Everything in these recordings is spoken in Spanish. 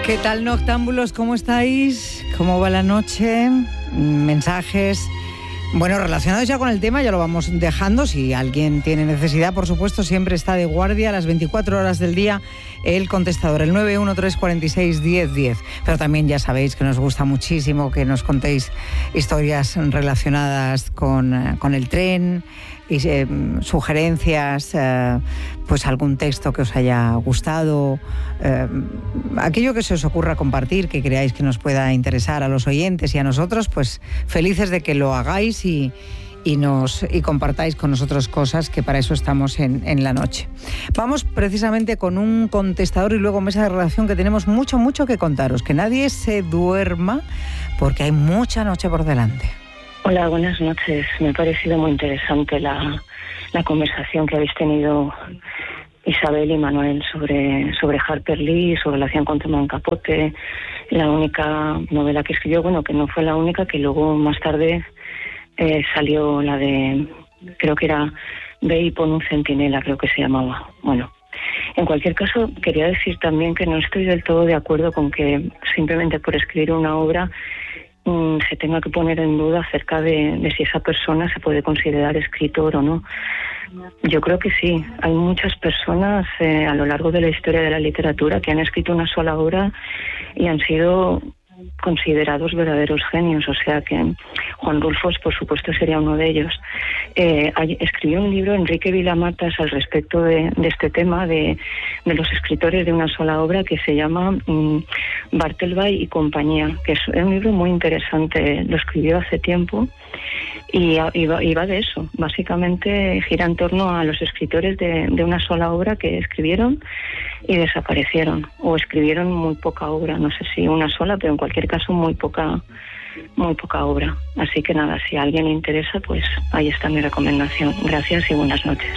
¿Qué tal, noctámbulos? ¿Cómo estáis? ¿Cómo va la noche? Mensajes, bueno, relacionados ya con el tema, ya lo vamos dejando. Si alguien tiene necesidad, por supuesto, siempre está de guardia a las 24 horas del día el contestador, el 913461010. Pero también ya sabéis que nos gusta muchísimo que nos contéis historias relacionadas con el tren, y sugerencias, pues algún texto que os haya gustado, aquello que se os ocurra compartir, que creáis que nos pueda interesar a los oyentes y a nosotros, pues felices de que lo hagáis y compartáis con nosotros cosas, que para eso estamos en la noche. Vamos precisamente con un contestador y luego mesa de redacción, que tenemos mucho que contaros. Que nadie se duerma porque hay mucha noche por delante. Hola, buenas noches. Me ha parecido muy interesante la conversación que habéis tenido Isabel y Manuel sobre Harper Lee, su relación con Truman Capote, la única novela que escribió, bueno, que no fue la única, que luego más tarde salió la de, creo que era Ve y pon un centinela, creo que se llamaba. Bueno, en cualquier caso, quería decir también que no estoy del todo de acuerdo con que simplemente por escribir una obra se tenga que poner en duda acerca de si esa persona se puede considerar escritor o no. Yo creo que sí. Hay muchas personas a lo largo de la historia de la literatura que han escrito una sola obra y han sido considerados verdaderos genios. O sea que Juan Rulfo, por supuesto, sería uno de ellos. Escribió un libro, Enrique Vilamatas, al respecto de este tema de los escritores de una sola obra, que se llama Bartleby y compañía, que es un libro muy interesante. Lo escribió hace tiempo y va de eso. Básicamente gira en torno a los escritores de una sola obra que escribieron y desaparecieron, o escribieron muy poca obra, no sé si una sola, pero en cualquier caso muy poca obra. Así que nada, si a alguien le interesa, pues ahí está mi recomendación. Gracias y buenas noches.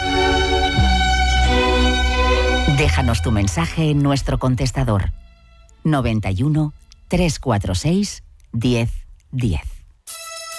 Déjanos tu mensaje en nuestro contestador 91 346 1010.